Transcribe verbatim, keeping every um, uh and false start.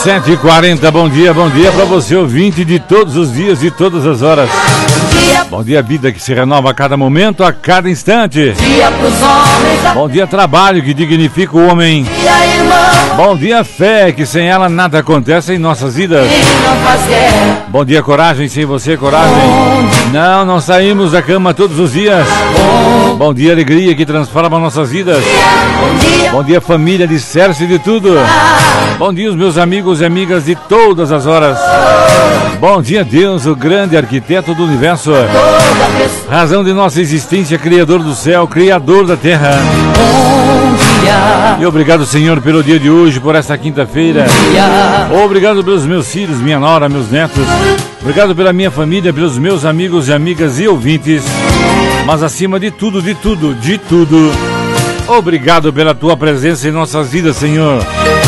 sete e quarenta, bom dia, bom dia para você, ouvinte de todos os dias e todas as horas. Bom dia, vida que se renova a cada momento, a cada instante. Bom dia, trabalho que dignifica o homem. Bom dia, fé, que sem ela nada acontece em nossas vidas. Bom dia, coragem, sem você, coragem. Não, não saímos da cama todos os dias. Bom dia, alegria que transforma nossas vidas. Bom dia, família, alicerce de tudo. Bom dia, os meus amigos e amigas de todas as horas. Bom dia, Deus, o grande arquiteto do universo, razão de nossa existência, criador do céu, criador da terra. E obrigado, Senhor, pelo dia de hoje, por esta quinta-feira. Obrigado pelos meus filhos, minha nora, meus netos. Obrigado pela minha família, pelos meus amigos e amigas e ouvintes. Mas acima de tudo, de tudo, de tudo, obrigado pela tua presença em nossas vidas, Senhor.